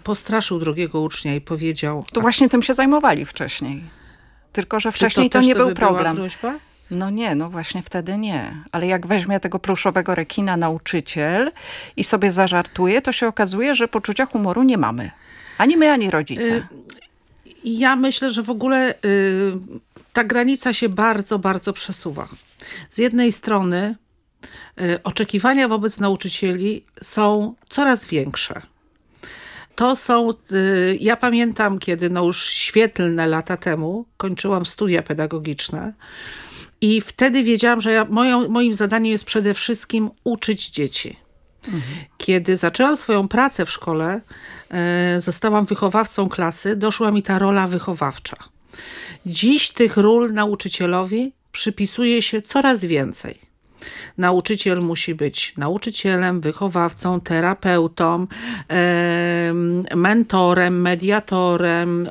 postraszył drugiego ucznia i powiedział... To właśnie tym się zajmowali wcześniej. Tylko, że wcześniej to nie był problem. Była groźba? No nie, no właśnie wtedy nie. Ale jak weźmie tego pluszowego rekina nauczyciel i sobie zażartuje, to się okazuje, że poczucia humoru nie mamy. Ani my, ani rodzice. Ja myślę, że w ogóle ta granica się bardzo, bardzo przesuwa. Z jednej strony oczekiwania wobec nauczycieli są coraz większe. To są, ja pamiętam, kiedy już świetlne lata temu kończyłam studia pedagogiczne i wtedy wiedziałam, że moim zadaniem jest przede wszystkim uczyć dzieci. Kiedy zaczęłam swoją pracę w szkole, zostałam wychowawcą klasy, doszła mi ta rola wychowawcza. Dziś tych ról nauczycielowi przypisuje się coraz więcej. Nauczyciel musi być nauczycielem, wychowawcą, terapeutą, mentorem, mediatorem,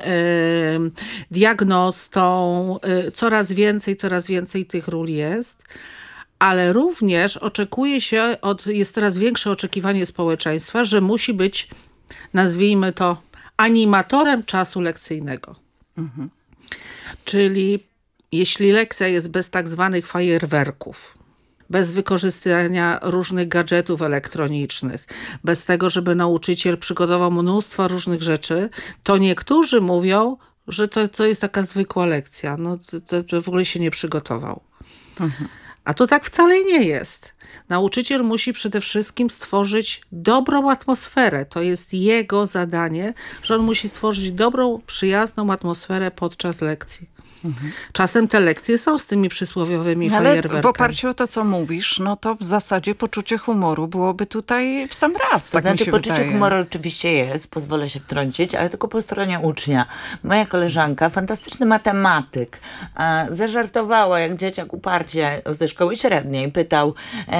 diagnostą. Coraz więcej tych ról jest. Ale również oczekuje się, jest coraz większe oczekiwanie społeczeństwa, że musi być, nazwijmy to, animatorem czasu lekcyjnego. Czyli jeśli lekcja jest bez tak zwanych fajerwerków, bez wykorzystania różnych gadżetów elektronicznych, bez tego, żeby nauczyciel przygotował mnóstwo różnych rzeczy, to niektórzy mówią, że to jest taka zwykła lekcja. No, to w ogóle się nie przygotował. A to tak wcale nie jest. Nauczyciel musi przede wszystkim stworzyć dobrą atmosferę. To jest jego zadanie, że on musi stworzyć dobrą, przyjazną atmosferę podczas lekcji. Czasem te lekcje są z tymi przysłowiowymi fajerwerkami. Ale w oparciu o to, co mówisz, no to w zasadzie poczucie humoru byłoby tutaj w sam raz. To znaczy poczucie humoru oczywiście jest, pozwolę się wtrącić, ale tylko po stronie ucznia. Moja koleżanka, fantastyczny matematyk, zażartowała, jak dzieciak uparcie ze szkoły średniej pytał,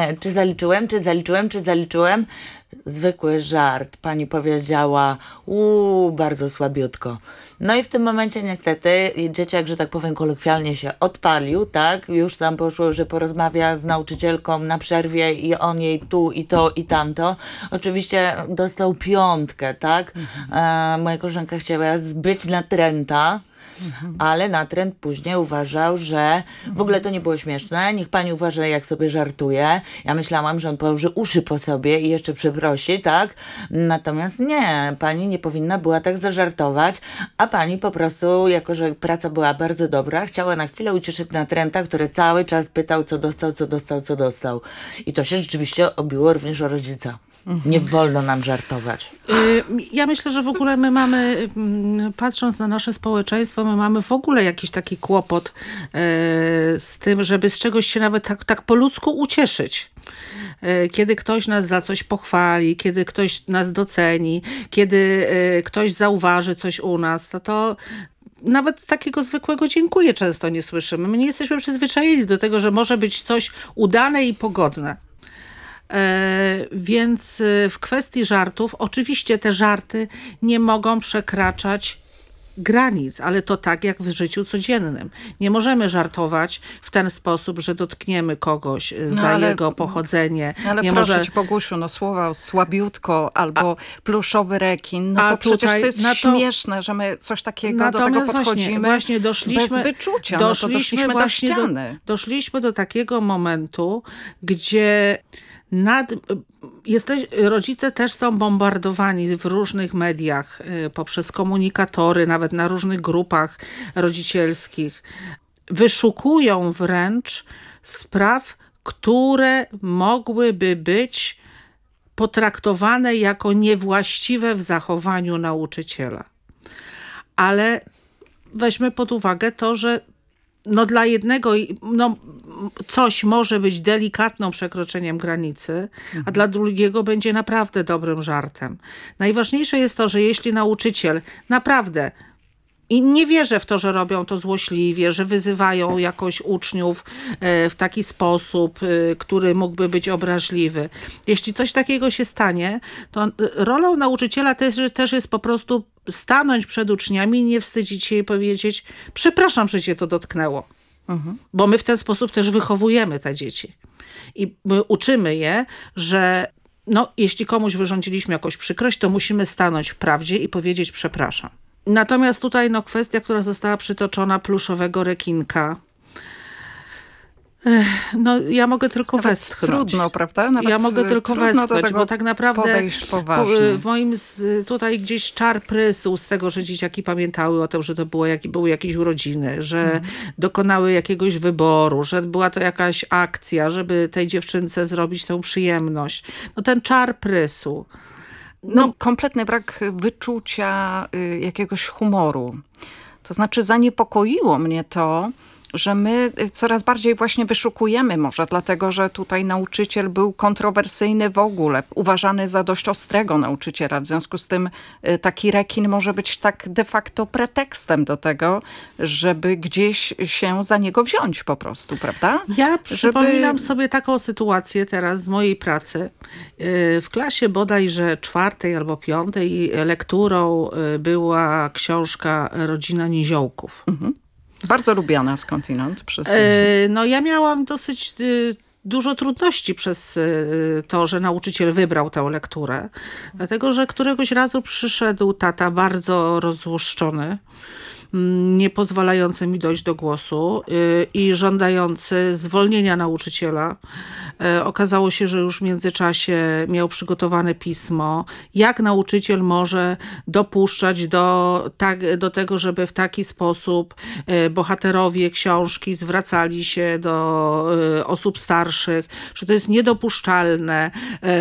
czy zaliczyłem. Zwykły żart. Pani powiedziała, bardzo słabiutko. No i w tym momencie niestety dzieciak, że tak powiem kolokwialnie się odpalił, tak? Już tam poszło, że porozmawia z nauczycielką na przerwie i on jej tu i to i tamto. Oczywiście dostał 5, tak? Moja koleżanka chciała być natręta. Ale natręt później uważał, że w ogóle to nie było śmieszne. Niech pani uważa, jak sobie żartuje. Ja myślałam, że on położy uszy po sobie i jeszcze przeprosi, tak? Natomiast nie, pani nie powinna była tak zażartować, a pani po prostu, jako że praca była bardzo dobra, chciała na chwilę ucieszyć natręta, który cały czas pytał, co dostał. I to się rzeczywiście obiło również o rodzica. Nie wolno nam żartować. Ja myślę, że w ogóle my mamy, patrząc na nasze społeczeństwo, my mamy w ogóle jakiś taki kłopot z tym, żeby z czegoś się nawet tak po ludzku ucieszyć. Kiedy ktoś nas za coś pochwali, kiedy ktoś nas doceni, kiedy ktoś zauważy coś u nas, to nawet takiego zwykłego dziękuję często nie słyszymy. My nie jesteśmy przyzwyczajeni do tego, że może być coś udane i pogodne. Więc w kwestii żartów, oczywiście te żarty nie mogą przekraczać granic, ale to tak jak w życiu codziennym. Nie możemy żartować w ten sposób, że dotkniemy kogoś za jego pochodzenie. Ale nie proszę cię, Bogusiu, słowa słabiutko albo pluszowy rekin, no to przecież to jest śmieszne, że my coś takiego do tego podchodzimy właśnie doszliśmy, bez wyczucia. Doszliśmy do ściany. Doszliśmy do takiego momentu, gdzie rodzice też są bombardowani w różnych mediach, poprzez komunikatory, nawet na różnych grupach rodzicielskich. Wyszukują wręcz spraw, które mogłyby być potraktowane jako niewłaściwe w zachowaniu nauczyciela. Ale weźmy pod uwagę to, że dla jednego coś może być delikatnym przekroczeniem granicy, a dla drugiego będzie naprawdę dobrym żartem. Najważniejsze jest to, że jeśli nauczyciel naprawdę, i nie wierzę w to, że robią to złośliwie, że wyzywają jakoś uczniów w taki sposób, który mógłby być obraźliwy. Jeśli coś takiego się stanie, to rolą nauczyciela też jest po prostu stanąć przed uczniami i nie wstydzić się i powiedzieć: przepraszam, że cię to dotknęło. Bo my w ten sposób też wychowujemy te dzieci. I my uczymy je, że no, jeśli komuś wyrządziliśmy jakąś przykrość, to musimy stanąć w prawdzie i powiedzieć przepraszam. Natomiast tutaj no, kwestia, która została przytoczona pluszowego rekinka, no ja mogę tylko westchnąć. Trudno, prawda? Nawet ja mogę tylko westchnąć, bo tak naprawdę podejść poważnie. w moim tutaj gdzieś czar prysł z tego, że dzieciaki pamiętały o tym, że to były jakieś urodziny, że dokonały jakiegoś wyboru, że była to jakaś akcja, żeby tej dziewczynce zrobić tę przyjemność. No ten czar prysł. No, kompletny brak wyczucia jakiegoś humoru. To znaczy zaniepokoiło mnie to, że my coraz bardziej właśnie wyszukujemy, może dlatego, że tutaj nauczyciel był kontrowersyjny w ogóle, uważany za dość ostrego nauczyciela. W związku z tym taki rekin może być tak de facto pretekstem do tego, żeby gdzieś się za niego wziąć po prostu, prawda? Ja przypominam sobie taką sytuację teraz z mojej pracy. W klasie bodajże 4. albo 5. lekturą była książka Rodzina Niziołków. Bardzo lubiana skądinąd przez No ja miałam dosyć dużo trudności przez to, że nauczyciel wybrał tę lekturę. Dlatego, że któregoś razu przyszedł tata bardzo rozzłoszczony, nie pozwalający mi dojść do głosu i żądający zwolnienia nauczyciela. Okazało się, że już w międzyczasie miał przygotowane pismo, jak nauczyciel może dopuszczać do tego, żeby w taki sposób bohaterowie książki zwracali się do osób starszych, że to jest niedopuszczalne,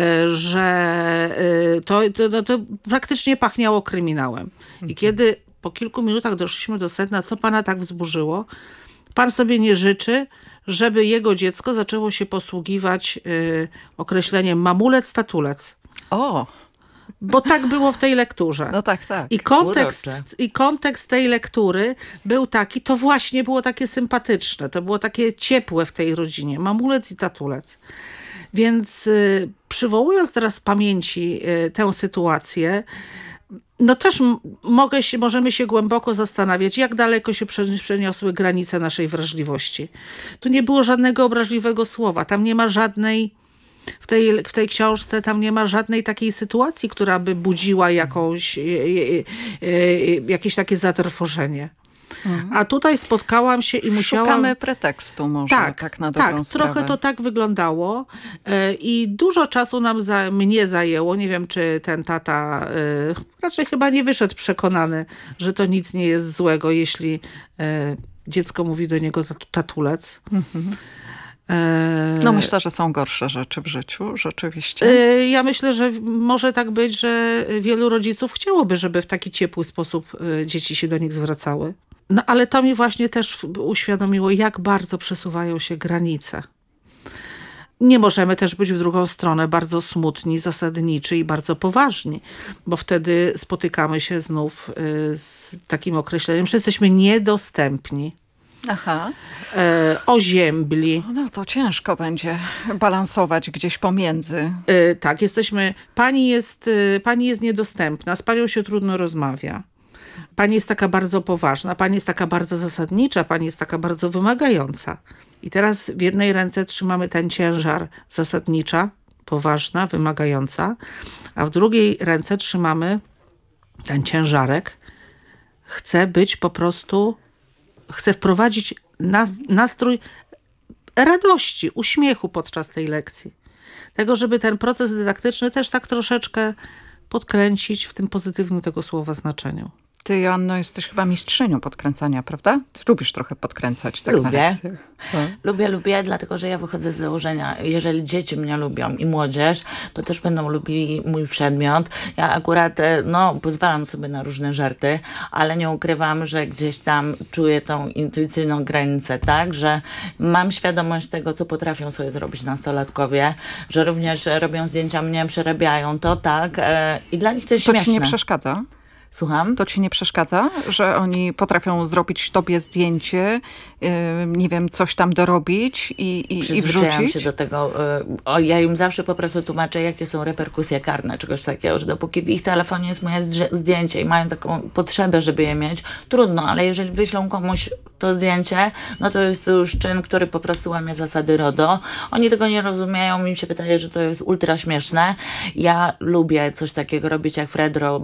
że to praktycznie pachniało kryminałem. I kiedy po kilku minutach doszliśmy do sedna, co pana tak wzburzyło? Pan sobie nie życzy, żeby jego dziecko zaczęło się posługiwać określeniem mamulec, tatulec. O! Bo tak było w tej lekturze. No tak, tak. I kontekst tej lektury był taki, to właśnie było takie sympatyczne, to było takie ciepłe w tej rodzinie. Mamulec i tatulec. Więc przywołując teraz z pamięci tę sytuację, no też możemy się głęboko zastanawiać, jak daleko się przeniosły granice naszej wrażliwości. Tu nie było żadnego obraźliwego słowa, tam nie ma żadnej, w tej książce tam nie ma żadnej takiej sytuacji, która by budziła jakieś takie zatrwożenie. A tutaj spotkałam się i musiałam... Szukamy pretekstu może, tak na dobrą sprawę. Trochę to tak wyglądało i dużo czasu mnie zajęło. Nie wiem, czy ten tata raczej chyba nie wyszedł przekonany, że to nic nie jest złego, jeśli dziecko mówi do niego tatulec. No myślę, że są gorsze rzeczy w życiu, rzeczywiście. Ja myślę, że może tak być, że wielu rodziców chciałoby, żeby w taki ciepły sposób dzieci się do nich zwracały. No ale to mi właśnie też uświadomiło, jak bardzo przesuwają się granice. Nie możemy też być w drugą stronę bardzo smutni, zasadniczy i bardzo poważni, bo wtedy spotykamy się znów z takim określeniem, że jesteśmy niedostępni. Aha. Oziębli. No to ciężko będzie balansować gdzieś pomiędzy. Tak, pani jest niedostępna, z panią się trudno rozmawia. Pani jest taka bardzo poważna, pani jest taka bardzo zasadnicza, pani jest taka bardzo wymagająca. I teraz w jednej ręce trzymamy ten ciężar zasadnicza, poważna, wymagająca, a w drugiej ręce trzymamy ten ciężarek. Chcę wprowadzić nastrój radości, uśmiechu podczas tej lekcji. Tego, żeby ten proces dydaktyczny też tak troszeczkę podkręcić w tym pozytywnym tego słowa znaczeniu. Ty, Joanno, jesteś chyba mistrzynią podkręcania, prawda? Ty lubisz trochę podkręcać. Tak Lubię. Lubię, dlatego że ja wychodzę z założenia, jeżeli dzieci mnie lubią i młodzież, to też będą lubili mój przedmiot. Ja akurat, pozwalam sobie na różne żarty, ale nie ukrywam, że gdzieś tam czuję tą intuicyjną granicę, tak? Że mam świadomość tego, co potrafią sobie zrobić nastolatkowie, że również robią zdjęcia mnie, przerabiają to, tak? I dla nich to jest To śmieszne. ci nie przeszkadza? Słucham? To ci nie przeszkadza, że oni potrafią zrobić tobie zdjęcie, nie wiem, coś tam dorobić i Przyzwyczaiłam wrzucić? się do tego. Ja im zawsze po prostu tłumaczę, jakie są reperkusje karne czegoś takiego, że dopóki w ich telefonie jest moje zdjęcie i mają taką potrzebę, żeby je mieć, trudno, ale jeżeli wyślą komuś to zdjęcie, no to jest to już czyn, który po prostu łamie zasady RODO. Oni tego nie rozumieją, mi się wydaje, że to jest ultra śmieszne. Ja lubię coś takiego robić jak Fredro,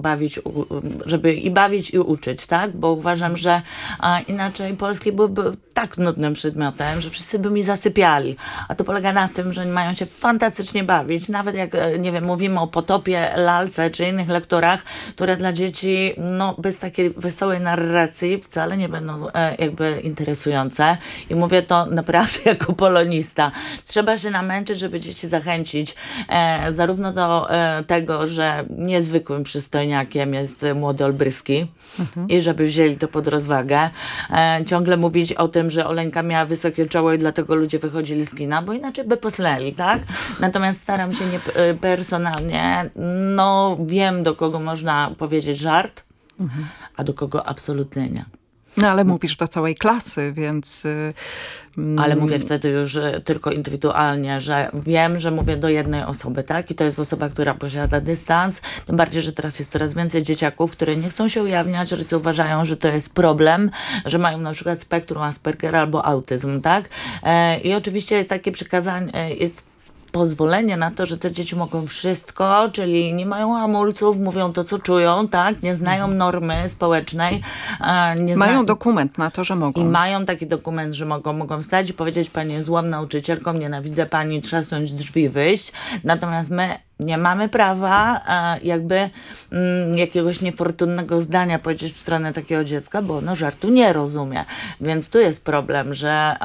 żeby i bawić i uczyć, tak? Bo uważam, że inaczej polski byłby tak nudnym przedmiotem, że wszyscy by mi zasypiali. A to polega na tym, że mają się fantastycznie bawić. Nawet jak, nie wiem, mówimy o Potopie, Lalce czy innych lekturach, które dla dzieci, no, bez takiej wesołej narracji wcale nie będą jakby interesujące. I mówię to naprawdę jako polonista. Trzeba się namęczyć, żeby dzieci zachęcić zarówno do tego, że niezwykłym przystojniakiem jest młody Olbryski i żeby wzięli to pod rozwagę. Ciągle mówić o tym, że Oleńka miała wysokie czoło i dlatego ludzie wychodzili z kina, bo inaczej by posnęli, tak? Natomiast staram się nie personalnie, no wiem, do kogo można powiedzieć żart, a do kogo absolutnie nie. No ale mówisz do całej klasy, więc... Ale mówię wtedy już tylko indywidualnie, że wiem, że mówię do jednej osoby, tak? I to jest osoba, która posiada dystans. Tym bardziej, że teraz jest coraz więcej dzieciaków, które nie chcą się ujawniać, rodzice uważają, że to jest problem, że mają na przykład spektrum Aspergera albo autyzm, tak? I oczywiście jest takie przykazanie, jest pozwolenie na to, że te dzieci mogą wszystko, czyli nie mają hamulców, mówią to, co czują, tak? Nie znają normy społecznej. Mają dokument na to, że mogą. I mają taki dokument, że mogą wstać i powiedzieć, pani jest złą nauczycielką, nienawidzę pani, trzasnąć drzwi, wyjść. Natomiast my nie mamy prawa jakby jakiegoś niefortunnego zdania powiedzieć w stronę takiego dziecka, bo ono żartu nie rozumie. Więc tu jest problem, że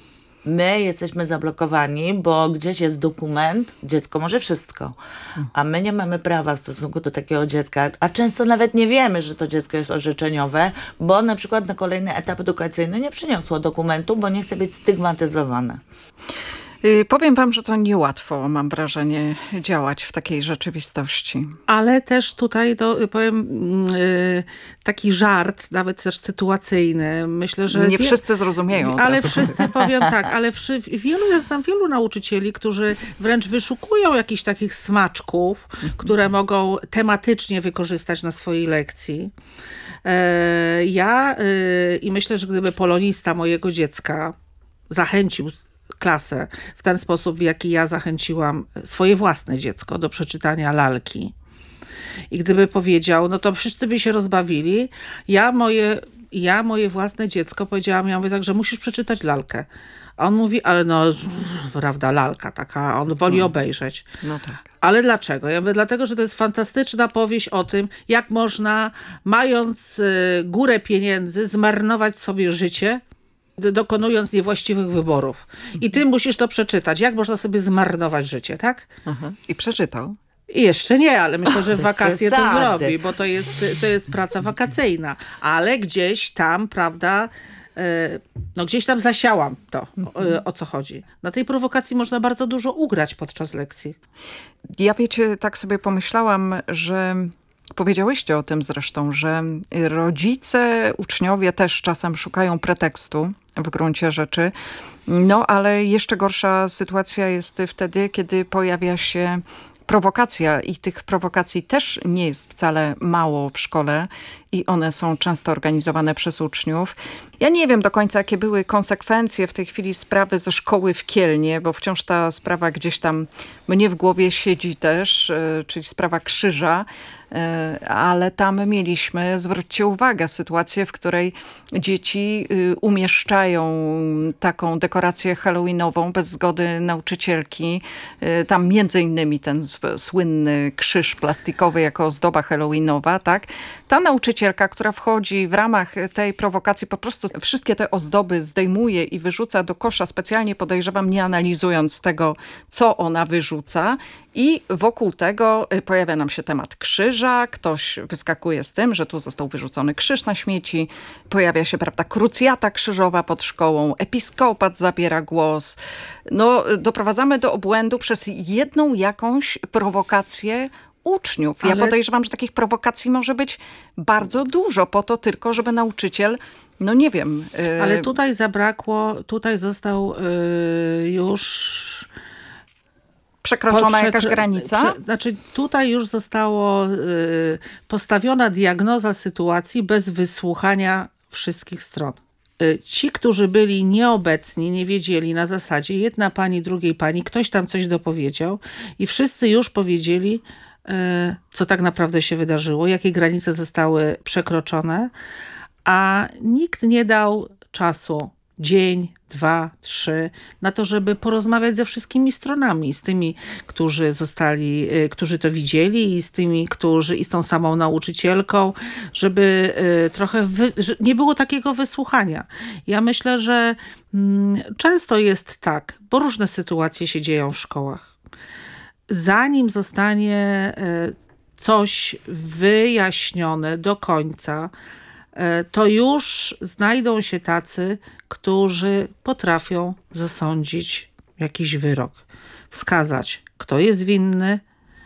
my jesteśmy zablokowani, bo gdzieś jest dokument, dziecko może wszystko, a my nie mamy prawa w stosunku do takiego dziecka, a często nawet nie wiemy, że to dziecko jest orzeczeniowe, bo na przykład na kolejny etap edukacyjny nie przyniosło dokumentu, bo nie chce być stygmatyzowane. Powiem wam, że to niełatwo, mam wrażenie, działać w takiej rzeczywistości. Ale też tutaj powiem taki żart, nawet też sytuacyjny. Myślę, że Nie wszyscy zrozumieją. Ale wszyscy, powiem tak, ale ja znam wielu nauczycieli, którzy wręcz wyszukują jakichś takich smaczków, które mogą tematycznie wykorzystać na swojej lekcji. I myślę, że gdyby polonista mojego dziecka zachęcił klasę w ten sposób, w jaki ja zachęciłam swoje własne dziecko do przeczytania lalki. I gdyby powiedział, no to wszyscy by się rozbawili. Ja moje własne dziecko powiedziałam, ja mówię tak, że musisz przeczytać lalkę. A on mówi, ale no, prawda, lalka taka, on woli obejrzeć. No tak. Ale dlaczego? Ja mówię, dlatego, że to jest fantastyczna powieść o tym, jak można, mając górę pieniędzy, zmarnować sobie życie, dokonując niewłaściwych wyborów. I ty musisz to przeczytać. Jak można sobie zmarnować życie, tak? Aha. I przeczytał. I jeszcze nie, ale myślę, że w wakacje to przesady. zrobi, bo to jest praca wakacyjna. Ale gdzieś tam, prawda, no gdzieś tam zasiałam to, o co chodzi. Na tej prowokacji można bardzo dużo ugrać podczas lekcji. Ja wiecie, tak sobie pomyślałam, że powiedziałyście o tym zresztą, że rodzice, uczniowie też czasem szukają pretekstu w gruncie rzeczy. No ale jeszcze gorsza sytuacja jest wtedy, kiedy pojawia się prowokacja i tych prowokacji też nie jest wcale mało w szkole i one są często organizowane przez uczniów. Ja nie wiem do końca, jakie były konsekwencje w tej chwili sprawy ze szkoły w Kielnie, bo wciąż ta sprawa gdzieś tam mnie w głowie siedzi też, czyli sprawa Krzyża, ale tam mieliśmy, zwróćcie uwagę, sytuację, w której dzieci umieszczają taką dekorację halloweenową bez zgody nauczycielki. Tam między innymi ten słynny krzyż plastikowy jako ozdoba halloweenowa, tak? Ta nauczycielka, która wchodzi w ramach tej prowokacji, po prostu wszystkie te ozdoby zdejmuje i wyrzuca do kosza, specjalnie podejrzewam, nie analizując tego, co ona wyrzuca. I wokół tego pojawia nam się temat krzyża. Ktoś wyskakuje z tym, że tu został wyrzucony krzyż na śmieci. Pojawia się, prawda, krucjata krzyżowa pod szkołą. Episkopat zabiera głos. No, doprowadzamy do obłędu przez jedną jakąś prowokację uczniów. Ja Ale- podejrzewam, że takich prowokacji może być bardzo dużo po to tylko, żeby nauczyciel, no nie wiem. Ale tutaj zabrakło, tutaj został już... Przekroczona jakaś granica? Znaczy tutaj już zostało postawiona diagnoza sytuacji bez wysłuchania wszystkich stron. Ci, którzy byli nieobecni, nie wiedzieli na zasadzie jedna pani, drugiej pani, ktoś tam coś dopowiedział i wszyscy już powiedzieli, co tak naprawdę się wydarzyło, jakie granice zostały przekroczone, a nikt nie dał czasu, dzień, 2, 3, na to, żeby porozmawiać ze wszystkimi stronami, z tymi, którzy to widzieli i z tymi, i z tą samą nauczycielką, żeby trochę, nie było takiego wysłuchania. Ja myślę, że często jest tak, bo różne sytuacje się dzieją w szkołach. Zanim zostanie coś wyjaśnione do końca, to już znajdą się tacy, którzy potrafią zasądzić jakiś wyrok, wskazać, kto jest winny,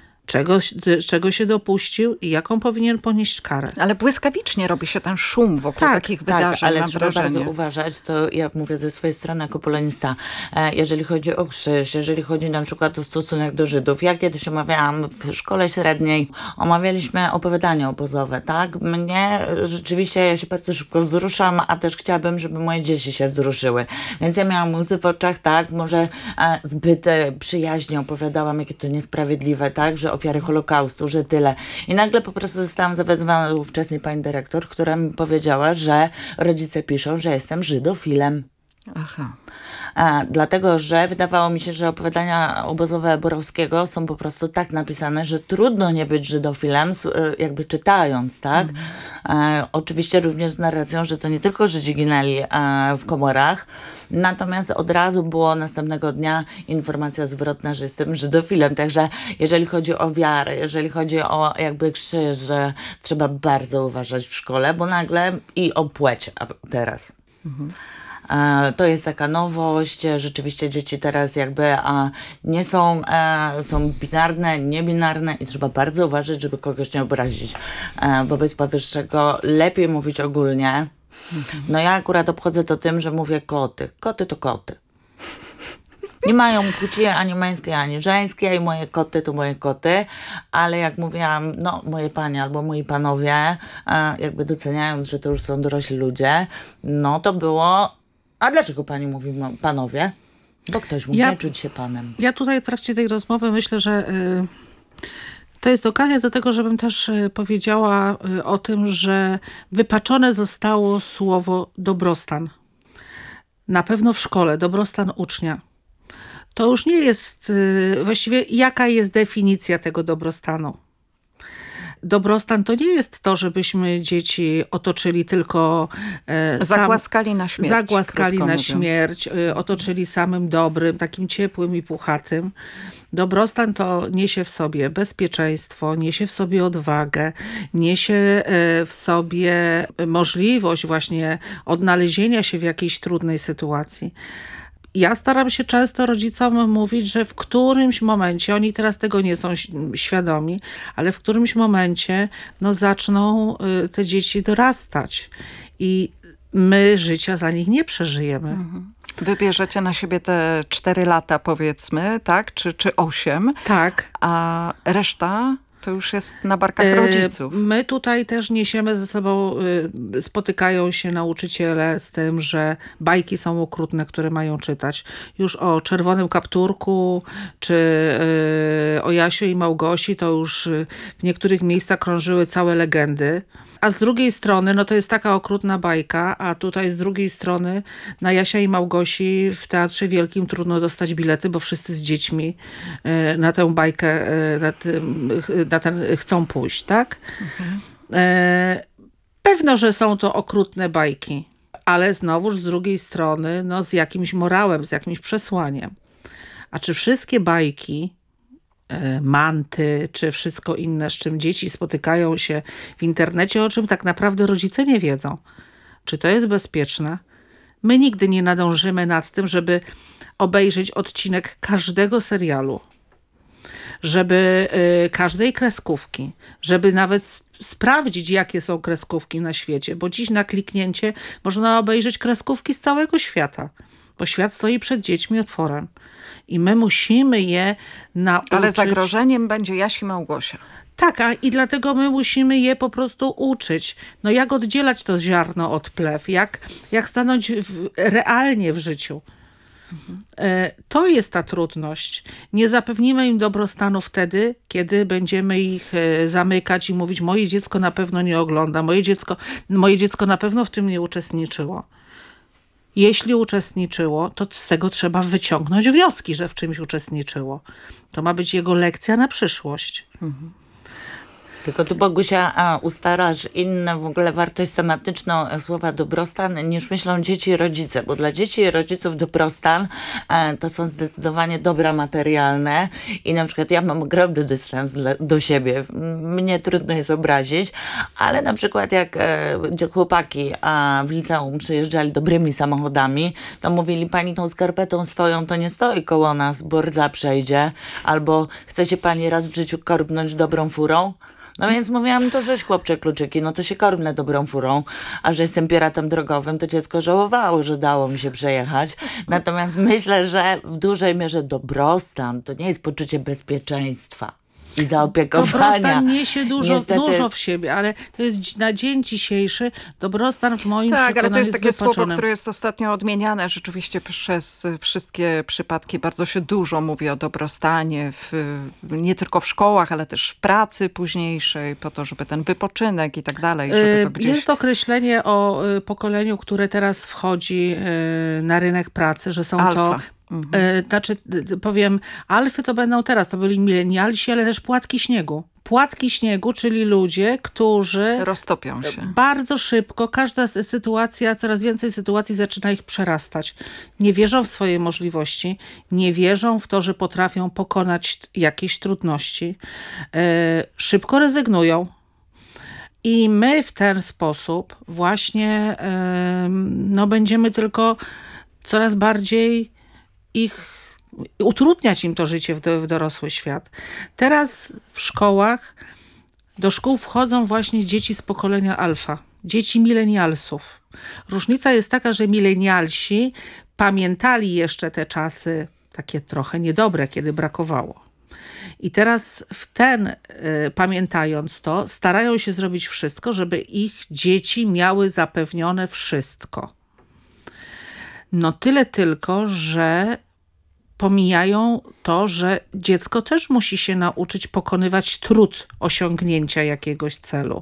czego się dopuścił i jaką powinien ponieść karę. Ale błyskawicznie robi się ten szum wokół takich wydarzeń, ale mam trzeba wrażenie. bardzo uważać, to ja mówię ze swojej strony jako polonista, jeżeli chodzi o krzyż, jeżeli chodzi na przykład o stosunek do Żydów. Ja kiedyś omawiałam w szkole średniej, omawialiśmy opowiadania obozowe, tak? Mnie rzeczywiście, ja się bardzo szybko wzruszam, a też chciałabym, żeby moje dzieci się wzruszyły. Więc ja miałam łzy w oczach, tak? Może zbyt przyjaźnie opowiadałam, jakie to niesprawiedliwe, tak? Że ofiary Holokaustu, że tyle. I nagle po prostu zostałam zawezwana do ówczesnej pani dyrektor, która mi powiedziała, że rodzice piszą, że jestem żydofilem. Aha. Dlatego, że wydawało mi się, że opowiadania obozowe Borowskiego są po prostu tak napisane, że trudno nie być żydofilem, jakby czytając, tak? Oczywiście również z narracją, że to nie tylko Żydzi ginęli w komorach, natomiast od razu było następnego dnia informacja zwrotna, że jestem żydofilem. Także jeżeli chodzi o wiarę, jeżeli chodzi o jakby krzyż, że trzeba bardzo uważać w szkole, bo nagle i o płeć teraz. To jest taka nowość, rzeczywiście dzieci teraz jakby nie są, są binarne, niebinarne i trzeba bardzo uważać, żeby kogoś nie obrazić. Wobec powyższego lepiej mówić ogólnie. No ja akurat obchodzę to tym, że mówię koty. Koty to koty. Nie mają płci ani męskiej, ani żeńskiej, i moje koty to moje koty, ale jak mówiłam, no moje panie albo moi panowie, jakby doceniając, że to już są dorośli ludzie, no to było... A dlaczego pani mówi panowie? Bo ktoś mógł nie czuć się panem. Ja tutaj w trakcie tej rozmowy myślę, że to jest okazja do tego, żebym też powiedziała o tym, że wypaczone zostało słowo dobrostan. Na pewno w szkole, dobrostan ucznia. To już nie jest właściwie jaka jest definicja tego dobrostanu. Dobrostan to nie jest to, żebyśmy dzieci otoczyli tylko... Zagłaskali na śmierć. Zagłaskali na śmierć, otoczyli samym dobrym, takim ciepłym i puchatym. Dobrostan to niesie w sobie bezpieczeństwo, niesie w sobie odwagę, niesie w sobie możliwość właśnie odnalezienia się w jakiejś trudnej sytuacji. Ja staram się często rodzicom mówić, że w którymś momencie, oni teraz tego nie są świadomi, ale w którymś momencie zaczną te dzieci dorastać i my życia za nich nie przeżyjemy. Wybierzecie na siebie te 4 lata powiedzmy, tak? Czy 8. Tak. A reszta... To już jest na barkach rodziców. My tutaj też niesiemy ze sobą, spotykają się nauczyciele z tym, że bajki są okrutne, które mają czytać. Już o Czerwonym Kapturku, czy o Jasiu i Małgosi, to już w niektórych miejscach krążyły całe legendy. A z drugiej strony, to jest taka okrutna bajka, a tutaj z drugiej strony na Jasia i Małgosi w Teatrze Wielkim trudno dostać bilety, bo wszyscy z dziećmi na tę bajkę na ten chcą pójść, tak? Pewno, że są to okrutne bajki, ale znowuż z drugiej strony z jakimś morałem, z jakimś przesłaniem. A czy wszystkie bajki, manty, czy wszystko inne, z czym dzieci spotykają się w internecie, o czym tak naprawdę rodzice nie wiedzą. Czy to jest bezpieczne? My nigdy nie nadążymy nad tym, żeby obejrzeć odcinek każdego serialu. żeby każdej kreskówki, żeby nawet sprawdzić, jakie są kreskówki na świecie, bo dziś na kliknięcie można obejrzeć kreskówki z całego świata, bo świat stoi przed dziećmi otworem i my musimy je nauczyć. Ale zagrożeniem będzie Jaś i Małgosia. Tak, i dlatego my musimy je po prostu uczyć. No jak oddzielać to ziarno od plew, jak stanąć realnie w życiu. To jest ta trudność. Nie zapewnimy im dobrostanu wtedy, kiedy będziemy ich zamykać i mówić, moje dziecko na pewno nie ogląda, moje dziecko na pewno w tym nie uczestniczyło. Jeśli uczestniczyło, to z tego trzeba wyciągnąć wnioski, że w czymś uczestniczyło. To ma być jego lekcja na przyszłość. Tylko tu Bogusia ustalasz inną w ogóle wartość semantyczną słowa dobrostan niż myślą dzieci i rodzice, bo dla dzieci i rodziców dobrostan to są zdecydowanie dobra materialne i na przykład ja mam ogromny dystans do siebie, mnie trudno jest obrazić, ale na przykład jak chłopaki w liceum przyjeżdżali dobrymi samochodami, to mówili, pani tą skarpetą swoją to nie stoi koło nas, bo rdza przejdzie, albo chce się pani raz w życiu korbnąć dobrą furą. No więc mówiłam, to żeś chłopcze kluczyki, no to się korbnę dobrą furą, a że jestem piratem drogowym, to dziecko żałowało, że dało mi się przejechać. Natomiast myślę, że w dużej mierze dobrostan to nie jest poczucie bezpieczeństwa i zaopiekowania. Dobrostan niesie Niestety... dużo w siebie, ale to jest na dzień dzisiejszy dobrostan w moim tak, przekonaniu ale to jest takie wypaczony. słowo, które jest ostatnio odmieniane rzeczywiście przez wszystkie przypadki. Bardzo się dużo mówi o dobrostanie, nie tylko w szkołach, ale też w pracy późniejszej, po to, żeby ten wypoczynek i tak dalej, żeby to gdzieś... Jest określenie o pokoleniu, które teraz wchodzi na rynek pracy, że są Alfa. to... Znaczy, powiem, alfy to będą teraz, to byli milenialsi, ale też płatki śniegu. Płatki śniegu, czyli ludzie, którzy roztopią się. Bardzo szybko, każda sytuacja, coraz więcej sytuacji zaczyna ich przerastać. Nie wierzą w swoje możliwości, nie wierzą w to, że potrafią pokonać jakieś trudności. Szybko rezygnują. I my w ten sposób właśnie będziemy tylko coraz bardziej utrudniać im to życie w dorosły świat. Teraz w szkołach, do szkół wchodzą właśnie dzieci z pokolenia alfa, dzieci milenialsów. Różnica jest taka, że milenialsi pamiętali jeszcze te czasy takie trochę niedobre, kiedy brakowało. I teraz pamiętając to, starają się zrobić wszystko, żeby ich dzieci miały zapewnione wszystko. No tyle tylko, że pomijają to, że dziecko też musi się nauczyć pokonywać trud osiągnięcia jakiegoś celu.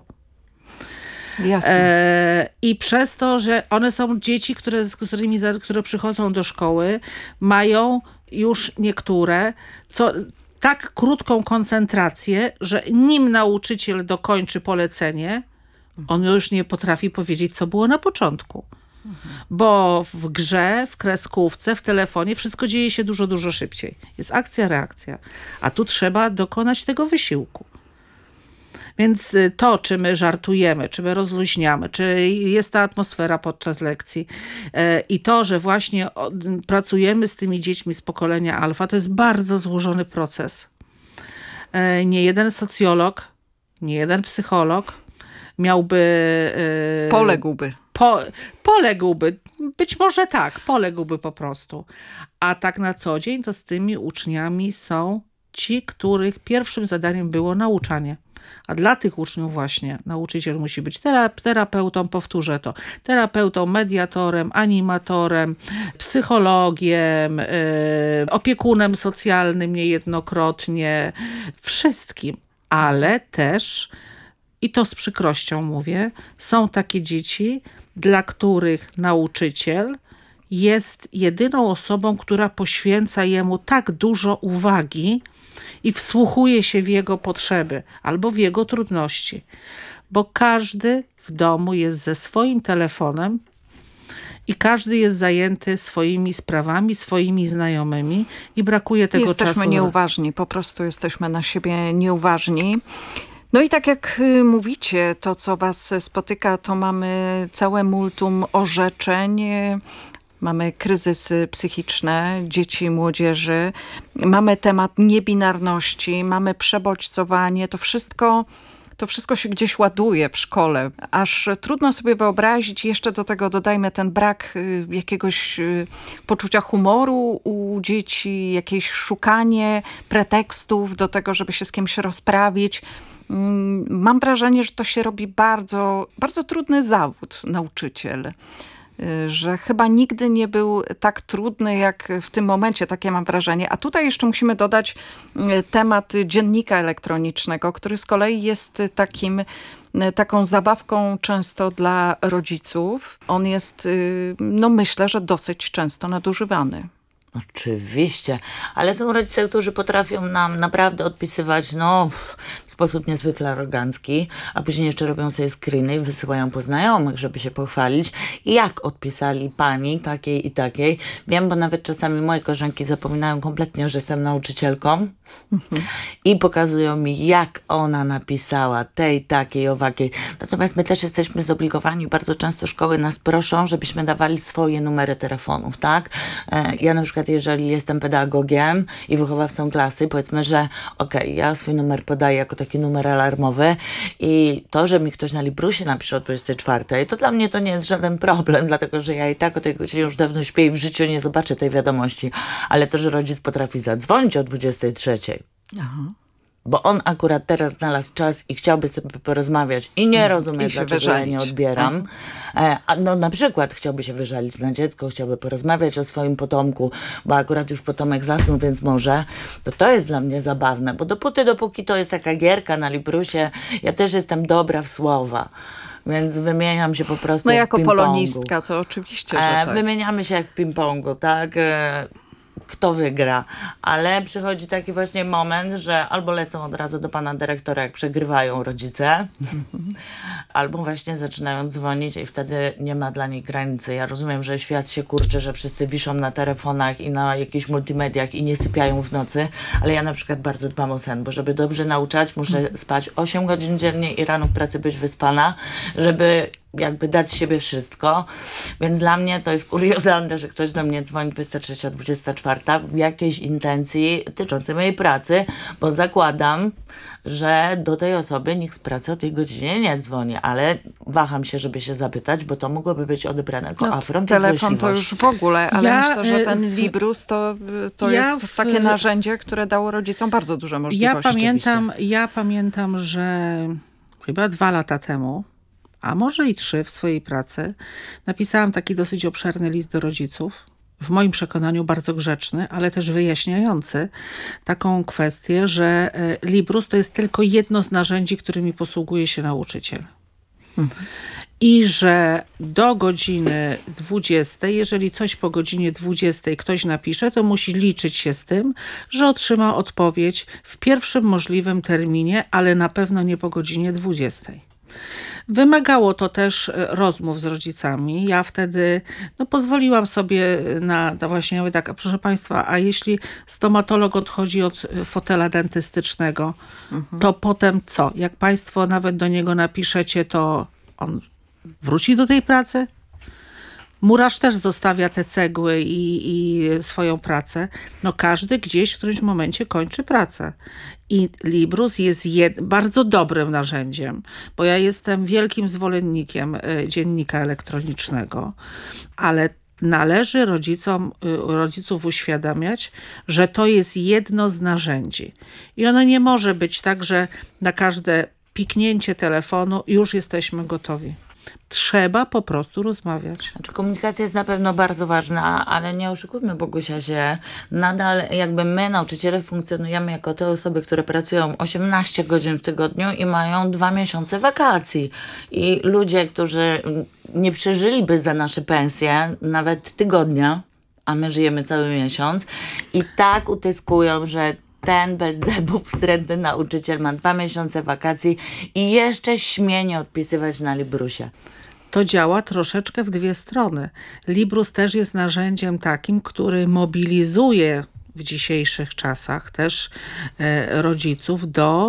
Jasne. I przez to, że one są dzieci, które przychodzą do szkoły, mają już niektóre tak krótką koncentrację, że nim nauczyciel dokończy polecenie, on już nie potrafi powiedzieć, co było na początku. Bo w grze, w kreskówce, w telefonie wszystko dzieje się dużo, dużo szybciej. Jest akcja, reakcja. A tu trzeba dokonać tego wysiłku. Więc to, czy my żartujemy, czy my rozluźniamy, czy jest ta atmosfera podczas lekcji i to, że właśnie pracujemy z tymi dziećmi z pokolenia alfa, to jest bardzo złożony proces. Nie jeden socjolog, nie jeden psycholog miałby... Poległby. Być może tak, poległby po prostu. A tak na co dzień to z tymi uczniami są ci, których pierwszym zadaniem było nauczanie. A dla tych uczniów właśnie nauczyciel musi być terapeutą, powtórzę to, terapeutą, mediatorem, animatorem, psychologiem, opiekunem socjalnym niejednokrotnie, wszystkim. Ale też, i to z przykrością mówię, są takie dzieci, dla których nauczyciel jest jedyną osobą, która poświęca jemu tak dużo uwagi i wsłuchuje się w jego potrzeby albo w jego trudności. Bo każdy w domu jest ze swoim telefonem i każdy jest zajęty swoimi sprawami, swoimi znajomymi i brakuje tego czasu. Jesteśmy nieuważni, po prostu jesteśmy na siebie nieuważni. No i tak jak mówicie, to co was spotyka, to mamy całe multum orzeczeń, Mamy kryzysy psychiczne dzieci i młodzieży, mamy temat niebinarności, mamy przebodźcowanie. To wszystko się gdzieś ładuje w szkole, aż trudno sobie wyobrazić. Jeszcze do tego dodajmy ten brak jakiegoś poczucia humoru u dzieci, jakieś szukanie pretekstów do tego, żeby się z kimś rozprawić. Mam wrażenie, że to się robi bardzo, bardzo trudny zawód, nauczyciel. Że chyba nigdy nie był tak trudny jak w tym momencie, takie mam wrażenie. A tutaj jeszcze musimy dodać temat dziennika elektronicznego, który z kolei jest taką zabawką często dla rodziców. On jest, no myślę, że dosyć często nadużywany. Oczywiście, ale są rodzice, którzy potrafią nam naprawdę odpisywać w sposób niezwykle arogancki, a później jeszcze robią sobie screeny i wysyłają po znajomych, żeby się pochwalić, jak odpisali pani takiej i takiej. Wiem, bo nawet czasami moje koleżanki zapominają kompletnie, że jestem nauczycielką i pokazują mi, jak ona napisała tej, takiej, owakiej. Natomiast my też jesteśmy zobligowani, bardzo często szkoły nas proszą, żebyśmy dawali swoje numery telefonów, tak? Ja na przykład, jeżeli jestem pedagogiem i wychowawcą klasy, powiedzmy, że ja swój numer podaję jako taki numer alarmowy i to, że mi ktoś na Librusie napisze o 24, to dla mnie to nie jest żaden problem, dlatego że ja i tak o tej godzinie już dawno śpię i w życiu nie zobaczę tej wiadomości. Ale to, że rodzic potrafi zadzwonić o 23, Aha. bo on akurat teraz znalazł czas i chciałby sobie porozmawiać i nie rozumie, dlaczego ja nie odbieram. Na przykład chciałby się wyżalić na dziecko, chciałby porozmawiać o swoim potomku, bo akurat już potomek zasnął, więc może. To jest dla mnie zabawne, bo dopóki to jest taka gierka na Librusie, ja też jestem dobra w słowa. Więc wymieniam się po prostu jak jako w ping-pongu. polonistka to oczywiście, że tak. Wymieniamy się jak w ping-pongu, tak? Kto wygra, ale przychodzi taki właśnie moment, że albo lecą od razu do pana dyrektora, jak przegrywają rodzice, albo właśnie zaczynają dzwonić i wtedy nie ma dla nich granicy. Ja rozumiem, że świat się kurczy, że wszyscy wiszą na telefonach i na jakichś multimediach i nie sypiają w nocy, ale ja na przykład bardzo dbam o sen, bo żeby dobrze nauczać, muszę spać 8 godzin dziennie i rano w pracy być wyspana, żeby jakby dać z siebie wszystko, więc dla mnie to jest kuriozalne, że ktoś do mnie dzwoni 23, 24 w jakiejś intencji tyczącej mojej pracy, bo zakładam, że do tej osoby nikt z pracy o tej godzinie nie dzwoni, ale waham się, żeby się zapytać, bo to mogłoby być odebrane jako afront. Telefon to już w ogóle, ale myślę, że ten Librus to jest takie narzędzie, które dało rodzicom bardzo duże możliwości. Ja pamiętam, że chyba 2 lata temu, a może i 3 w swojej pracy, napisałam taki dosyć obszerny list do rodziców, w moim przekonaniu bardzo grzeczny, ale też wyjaśniający taką kwestię, że Librus to jest tylko jedno z narzędzi, którymi posługuje się nauczyciel. I że do godziny 20, jeżeli coś po godzinie 20 ktoś napisze, to musi liczyć się z tym, że otrzyma odpowiedź w pierwszym możliwym terminie, ale na pewno nie po godzinie 20. Wymagało to też rozmów z rodzicami. Ja wtedy pozwoliłam sobie na właśnie, mówię tak, proszę Państwa, a jeśli stomatolog odchodzi od fotela dentystycznego, to potem co? Jak Państwo nawet do niego napiszecie, to on wróci do tej pracy? Murarz też zostawia te cegły i swoją pracę. Każdy gdzieś w którymś momencie kończy pracę. I Librus jest bardzo dobrym narzędziem, bo ja jestem wielkim zwolennikiem dziennika elektronicznego, ale należy rodziców uświadamiać, że to jest jedno z narzędzi. I ono nie może być tak, że na każde piknięcie telefonu już jesteśmy gotowi. Trzeba po prostu rozmawiać. Komunikacja jest na pewno bardzo ważna, ale nie oszukujmy, Bogusia, się nadal jakby my, nauczyciele, funkcjonujemy jako te osoby, które pracują 18 godzin w tygodniu i mają 2 miesiące wakacji. I ludzie, którzy nie przeżyliby za nasze pensje nawet tygodnia, a my żyjemy cały miesiąc, i tak utyskują, że ten bez zębów wstrętny nauczyciel ma 2 miesiące wakacji i jeszcze śmie nie odpisywać na Librusie. To działa troszeczkę w 2 strony. Librus też jest narzędziem takim, który mobilizuje w dzisiejszych czasach też rodziców do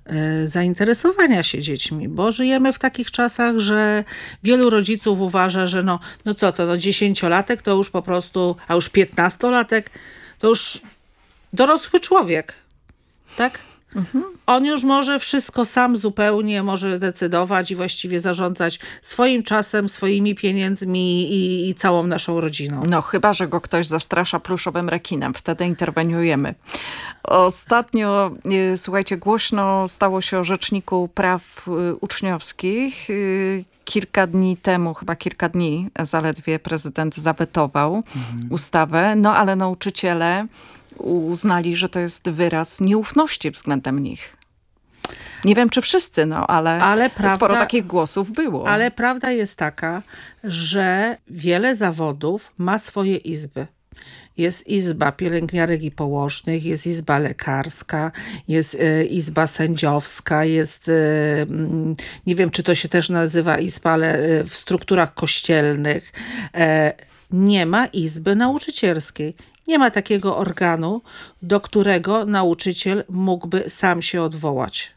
zainteresowania się dziećmi, bo żyjemy w takich czasach, że wielu rodziców uważa, że no co to, 10-latek to już po prostu, a już 15-latek to już dorosły człowiek, tak? On już może wszystko sam zupełnie może decydować i właściwie zarządzać swoim czasem, swoimi pieniędzmi i całą naszą rodziną. No chyba, że go ktoś zastrasza pluszowym rekinem. Wtedy interweniujemy. Ostatnio, słuchajcie, głośno stało się o Rzeczniku Praw Uczniowskich. Kilka dni temu, chyba kilka dni zaledwie prezydent zawetował ustawę, no ale nauczyciele uznali, że to jest wyraz nieufności względem nich. Nie wiem, czy wszyscy, ale sporo takich głosów było. Ale prawda jest taka, że wiele zawodów ma swoje izby. Jest izba pielęgniarek i położnych, jest izba lekarska, jest izba sędziowska, jest, nie wiem, czy to się też nazywa izba, ale w strukturach kościelnych. Nie ma izby nauczycielskiej. Nie ma takiego organu, do którego nauczyciel mógłby sam się odwołać.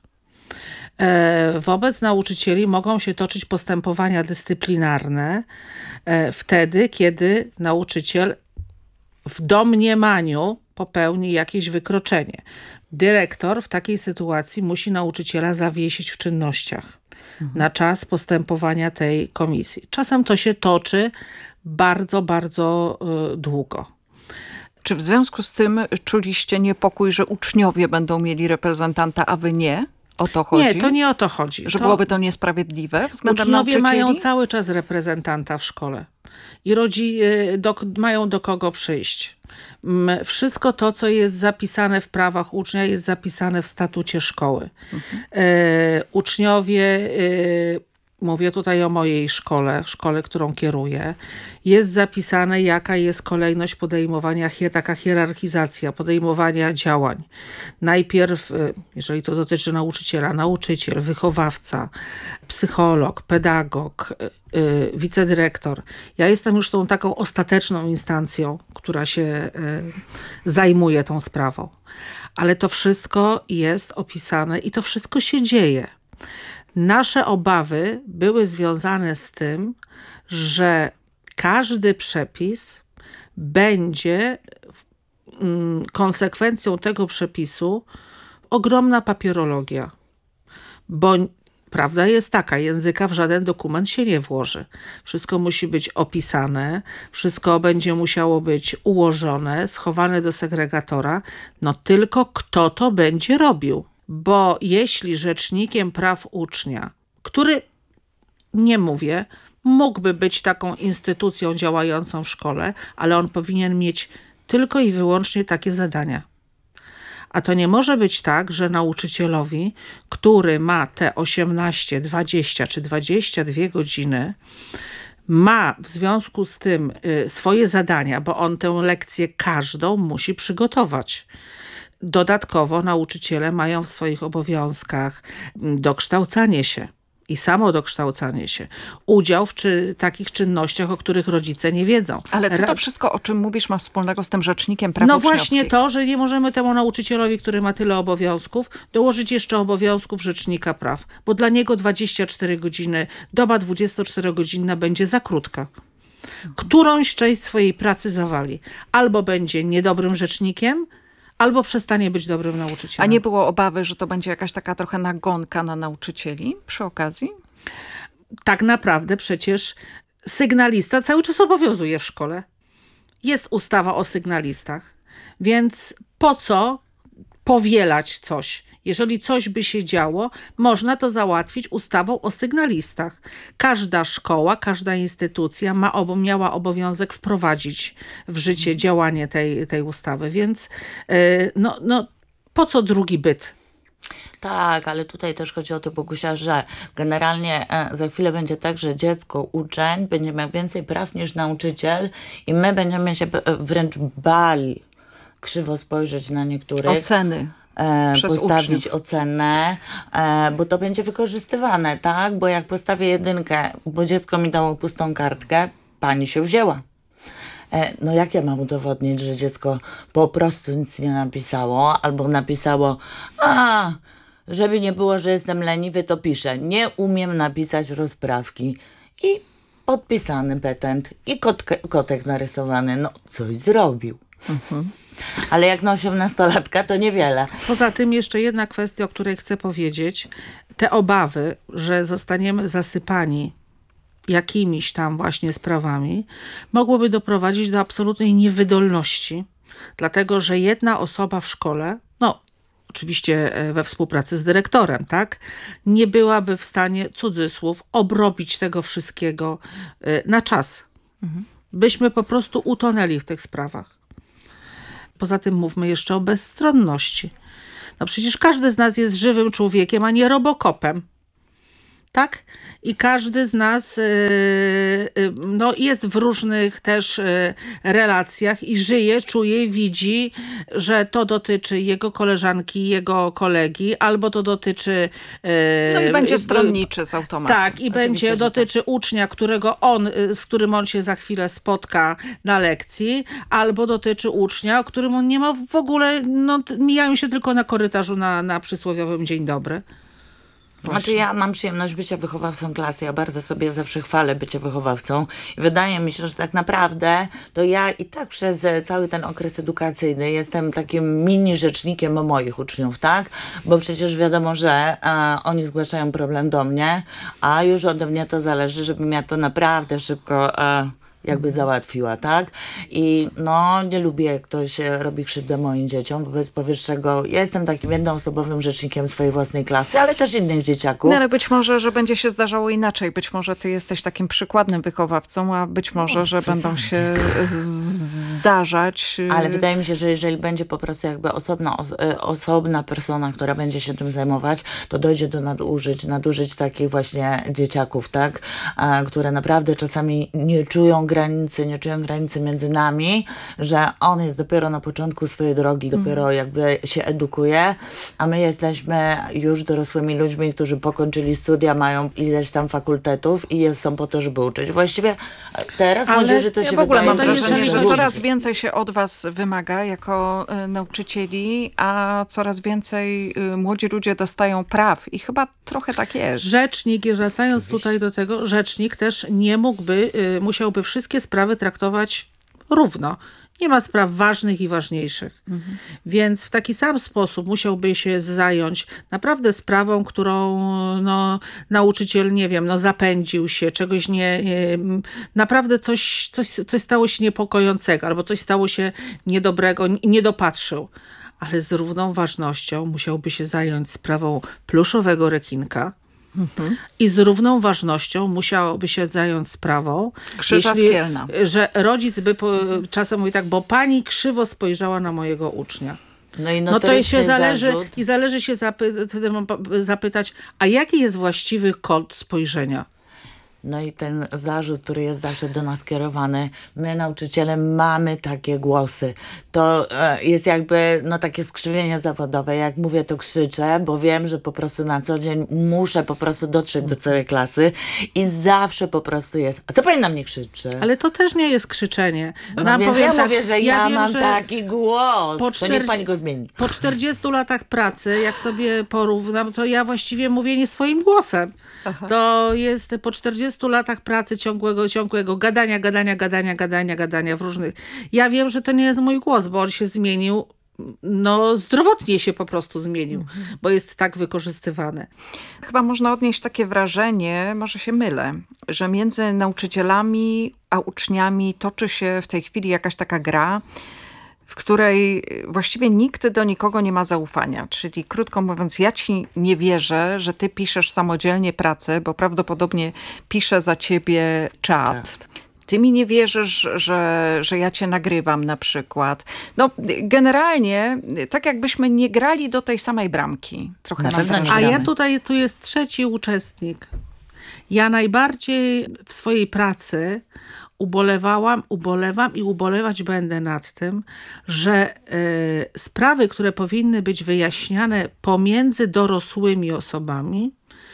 Wobec nauczycieli mogą się toczyć postępowania dyscyplinarne wtedy, kiedy nauczyciel w domniemaniu popełni jakieś wykroczenie. Dyrektor w takiej sytuacji musi nauczyciela zawiesić w czynnościach na czas postępowania tej komisji. Czasem to się toczy bardzo, bardzo długo. Czy w związku z tym czuliście niepokój, że uczniowie będą mieli reprezentanta, a wy nie? O to chodzi? Nie, to nie o to chodzi. Że byłoby to niesprawiedliwe względem uczniowie nauczycieli? mają cały czas reprezentanta w szkole i mają do kogo przyjść. Wszystko to, co jest zapisane w prawach ucznia, jest zapisane w statucie szkoły. Uczniowie, mówię tutaj o mojej szkole, którą kieruję, jest zapisane, jaka jest kolejność podejmowania, taka hierarchizacja podejmowania działań. Najpierw, jeżeli to dotyczy nauczyciela, nauczyciel, wychowawca, psycholog, pedagog, wicedyrektor. Ja jestem już tą taką ostateczną instancją, która się zajmuje tą sprawą. Ale to wszystko jest opisane i to wszystko się dzieje. Nasze obawy były związane z tym, że każdy przepis będzie konsekwencją tego przepisu ogromna papierologia. Bo prawda jest taka, języka w żaden dokument się nie włoży. Wszystko musi być opisane, wszystko będzie musiało być ułożone, schowane do segregatora. No tylko kto to będzie robił? Bo jeśli rzecznikiem praw ucznia, który, nie mówię, mógłby być taką instytucją działającą w szkole, ale on powinien mieć tylko i wyłącznie takie zadania. A to nie może być tak, że nauczycielowi, który ma te 18, 20 czy 22 godziny, ma w związku z tym swoje zadania, bo on tę lekcję każdą musi przygotować. Dodatkowo nauczyciele mają w swoich obowiązkach dokształcanie się i samodokształcanie się. Udział w takich czynnościach, o których rodzice nie wiedzą. Ale co to wszystko, o czym mówisz, ma wspólnego z tym rzecznikiem praw uczniowskich? No właśnie to, że nie możemy temu nauczycielowi, który ma tyle obowiązków, dołożyć jeszcze obowiązków rzecznika praw, bo dla niego 24 godziny, doba 24-godzinna będzie za krótka. Którąś część swojej pracy zawali. Albo będzie niedobrym rzecznikiem, albo przestanie być dobrym nauczycielem. A nie było obawy, że to będzie jakaś taka trochę nagonka na nauczycieli przy okazji? Tak naprawdę przecież sygnalista cały czas obowiązuje w szkole. Jest ustawa o sygnalistach, więc po co powielać coś? Jeżeli coś by się działo, można to załatwić ustawą o sygnalistach. Każda szkoła, każda instytucja miała obowiązek wprowadzić w życie działanie tej ustawy, więc po co drugi byt? Tak, ale tutaj też chodzi o to, Bogusia, że generalnie za chwilę będzie tak, że dziecko, uczeń będzie miał więcej praw niż nauczyciel i my będziemy się wręcz bali krzywo spojrzeć na niektórych. Oceny. Postawić uczniów. ocenę, bo to będzie wykorzystywane, tak? Bo jak postawię 1, bo dziecko mi dało pustą kartkę, pani się wzięła. No jak ja mam udowodnić, że dziecko po prostu nic nie napisało, albo napisało, żeby nie było, że jestem leniwy, to piszę, nie umiem napisać rozprawki. I podpisany petent i kotek narysowany. No, coś zrobił. Ale jak na 18-latka, to niewiele. Poza tym jeszcze jedna kwestia, o której chcę powiedzieć. Te obawy, że zostaniemy zasypani jakimiś tam właśnie sprawami, mogłyby doprowadzić do absolutnej niewydolności. Dlatego, że jedna osoba w szkole, no oczywiście we współpracy z dyrektorem, tak, nie byłaby w stanie, cudzysłów, obrobić tego wszystkiego na czas. Byśmy po prostu utonęli w tych sprawach. Poza tym mówmy jeszcze o bezstronności. No przecież każdy z nas jest żywym człowiekiem, a nie robokopem. Tak? I każdy z nas no, jest w różnych też relacjach i żyje, czuje, widzi, że to dotyczy jego koleżanki, jego kolegi, albo to dotyczy... No i będzie stronniczy z automatu. Tak, i Oczywiście, będzie że dotyczy ucznia, z którym on się za chwilę spotka na lekcji, albo dotyczy ucznia, o którym on nie ma w ogóle, no mijają się tylko na korytarzu na przysłowiowym dzień dobry. Znaczy ja mam przyjemność bycia wychowawcą klasy, ja bardzo sobie zawsze chwalę bycie wychowawcą i wydaje mi się, że tak naprawdę to ja i tak przez cały ten okres edukacyjny jestem takim mini rzecznikiem moich uczniów, tak? Bo przecież wiadomo, że oni zgłaszają problem do mnie, a już ode mnie to zależy, żebym ja to naprawdę szybko jakby załatwiła, tak? I no, nie lubię, jak ktoś robi krzywdę moim dzieciom, wobec powyższego ja jestem takim jednoosobowym rzecznikiem swojej własnej klasy, ale też innych dzieciaków. No ale być może, że będzie się zdarzało inaczej. Być może ty jesteś takim przykładnym wychowawcą, a być może, że będą się zdarzać. Ale wydaje mi się, że jeżeli będzie po prostu jakby osobna persona, która będzie się tym zajmować, to dojdzie do nadużyć takich właśnie dzieciaków, tak? Które naprawdę czasami nie czują granicy między nami, że on jest dopiero na początku swojej drogi, dopiero jakby się edukuje, a my jesteśmy już dorosłymi ludźmi, którzy pokończyli studia, mają ileś tam fakultetów i są po to, żeby uczyć. Właściwie teraz młodzieży to się w ogóle wydaje, mam wrażenie, że różni. coraz więcej się od was wymaga jako nauczycieli, a coraz więcej młodzi ludzie dostają praw i chyba trochę tak jest. Rzecznik, i wracając tutaj do tego, rzecznik też nie musiałby wszystkie sprawy traktować równo. Nie ma spraw ważnych i ważniejszych. Więc w taki sam sposób musiałby się zająć naprawdę sprawą, którą no, nauczyciel, nie wiem, no, zapędził się, czegoś naprawdę coś stało się niepokojącego, albo coś stało się niedobrego, nie dopatrzył. Ale z równą ważnością musiałby się zająć sprawą pluszowego rekinka, i z równą ważnością musiałoby się zająć sprawą, Krzyża Skielna. że rodzic by czasem mówi tak, bo pani krzywo spojrzała na mojego ucznia. No to się zależy się zapytać, a jaki jest właściwy kąt spojrzenia? No i ten zarzut, który jest zawsze do nas kierowany, my nauczyciele mamy takie głosy. To jest jakby no takie skrzywienie zawodowe. Jak mówię, to krzyczę, bo wiem, że po prostu na co dzień muszę po prostu dotrzeć do całej klasy i zawsze po prostu jest, a co pani na mnie krzyczy? Ale to też nie jest krzyczenie. No więc ja mówię, że ja wiem, mam że taki głos, to niech pani go zmieni. Po 40 latach pracy, jak sobie porównam, to ja właściwie mówię nie swoim głosem. Aha. To jest po 40 latach pracy ciągłego gadania w różnych... Ja wiem, że to nie jest mój głos, bo on się zmienił, no zdrowotnie się po prostu zmienił, bo jest tak wykorzystywany. Chyba można odnieść takie wrażenie, może się mylę, że między nauczycielami a uczniami toczy się w tej chwili jakaś taka gra, w której właściwie nikt do nikogo nie ma zaufania. Czyli krótko mówiąc, ja ci nie wierzę, że ty piszesz samodzielnie pracę, bo prawdopodobnie pisze za ciebie czat. Tak. Ty mi nie wierzysz, że ja cię nagrywam na przykład. No generalnie tak jakbyśmy nie grali do tej samej bramki. Trochę na pewno. A tu jest trzeci uczestnik. Ja najbardziej w swojej pracy ubolewam i ubolewać będę nad tym, że sprawy, które powinny być wyjaśniane pomiędzy dorosłymi osobami,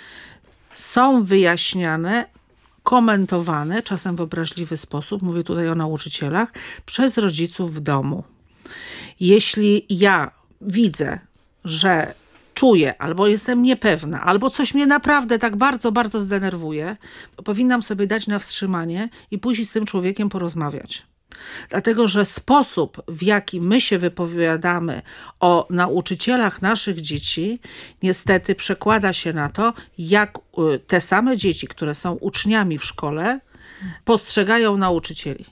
są wyjaśniane, komentowane, czasem w obraźliwy sposób, mówię tutaj o nauczycielach, przez rodziców w domu. Jeśli ja widzę, że czuję, albo jestem niepewna, albo coś mnie naprawdę tak bardzo, bardzo zdenerwuje, to powinnam sobie dać na wstrzymanie i pójść i z tym człowiekiem porozmawiać. Dlatego, że sposób, w jaki my się wypowiadamy o nauczycielach naszych dzieci, niestety przekłada się na to, jak te same dzieci, które są uczniami w szkole, postrzegają nauczycieli.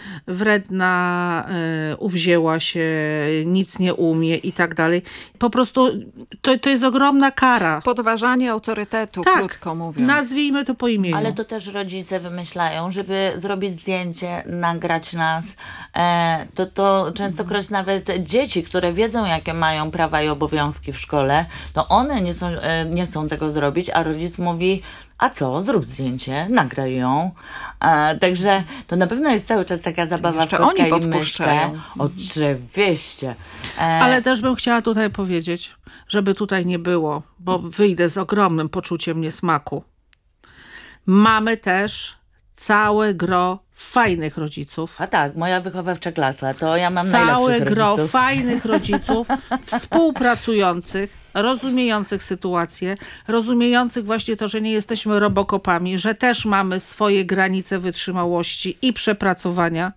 Wredna, uwzięła się, nic nie umie i tak dalej. Po prostu to jest ogromna kara. Podważanie autorytetu, krótko mówiąc. Nazwijmy to po imieniu. Ale to też rodzice wymyślają, żeby zrobić zdjęcie, nagrać nas. To częstokroć nawet dzieci, które wiedzą, jakie mają prawa i obowiązki w szkole, to one nie chcą tego zrobić, a rodzic mówi: a co, zrób zdjęcie, nagraj ją. Także to na pewno jest cały czas taka zabawa w kotka oni i myszkę. podpuszczają. Oczywiście. Ale też bym chciała tutaj powiedzieć, żeby tutaj nie było, bo wyjdę z ogromnym poczuciem niesmaku. Mamy też całe gro fajnych rodziców. A tak, moja wychowawcza klasa, to ja mam Całe najlepszych gro rodziców. fajnych rodziców, współpracujących, rozumiejących sytuację, rozumiejących właśnie to, że nie jesteśmy robokopami, że też mamy swoje granice wytrzymałości i przepracowania.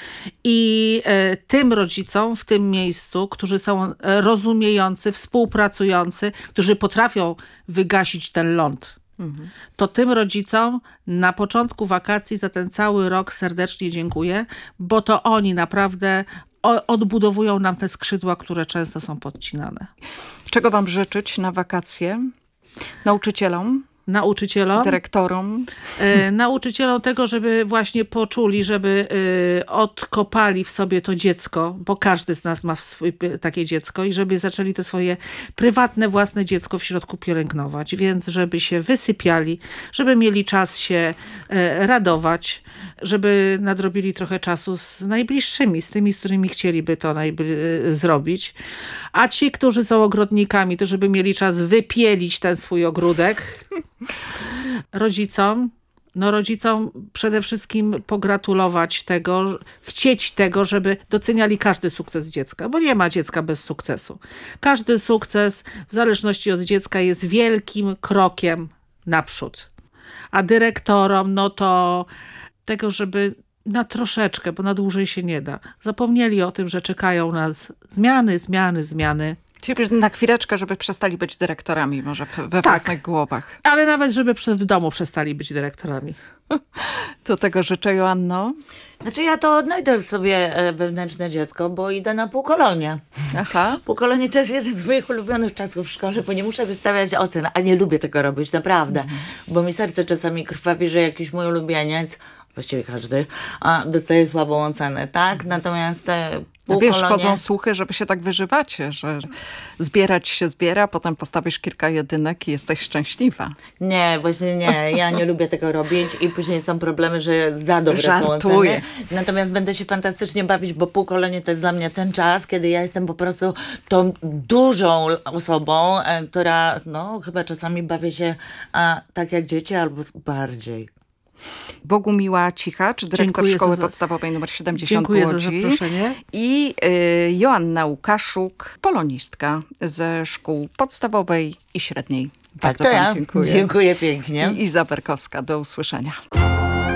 I tym rodzicom w tym miejscu, którzy są rozumiejący, współpracujący, którzy potrafią wygasić ten ląd, to tym rodzicom na początku wakacji za ten cały rok serdecznie dziękuję, bo to oni naprawdę odbudowują nam te skrzydła, które często są podcinane. Czego wam życzyć na wakacje? Nauczycielom? Nauczycielom, Dyrektorom? nauczycielom tego, żeby właśnie poczuli, żeby odkopali w sobie to dziecko, bo każdy z nas ma takie dziecko i żeby zaczęli to swoje prywatne, własne dziecko w środku pielęgnować. Więc żeby się wysypiali, żeby mieli czas się radować, żeby nadrobili trochę czasu z najbliższymi, z tymi, z którymi chcieliby to zrobić. A ci, którzy są ogrodnikami, to żeby mieli czas wypielić ten swój ogródek. Rodzicom przede wszystkim pogratulować tego, chcieć tego, żeby doceniali każdy sukces dziecka, bo nie ma dziecka bez sukcesu. Każdy sukces w zależności od dziecka jest wielkim krokiem naprzód. A dyrektorom, to tego, żeby na troszeczkę, bo na dłużej się nie da, zapomnieli o tym, że czekają nas zmiany. Czyli na chwileczkę, żeby przestali być dyrektorami może we własnych głowach. Ale nawet, żeby w domu przestali być dyrektorami. To tego życzę, Joanno. Znaczy ja to odnajdę w sobie wewnętrzne dziecko, bo idę na półkolonie. Aha. Półkolonie to jest jeden z moich ulubionych czasów w szkole, bo nie muszę wystawiać ocen, a nie lubię tego robić, naprawdę. Bo mi serce czasami krwawi, że jakiś mój ulubieniec, właściwie każdy, dostaje słabą ocenę, tak? Natomiast półkolonie... Wiesz, chodzą słuchy, że wy się tak wyżywacie, że zbierać się zbiera, potem postawisz kilka jedynek i jesteś szczęśliwa. Nie, właśnie nie. Ja nie lubię tego robić i później są problemy, że za dobre są oceny. Natomiast będę się fantastycznie bawić, bo półkolonie to jest dla mnie ten czas, kiedy ja jestem po prostu tą dużą osobą, która chyba czasami bawię się tak jak dzieci albo bardziej. Bogumiła Cichacz, dyrektor Dziękuję Szkoły Podstawowej nr 70 Dziękuję Łodzi. za zaproszenie. I Joanna Łukaszuk, polonistka ze szkół podstawowej i średniej. Bardzo Tak, to wam ja. dziękuję. Dziękuję pięknie. I Iza Berkowska. Do usłyszenia.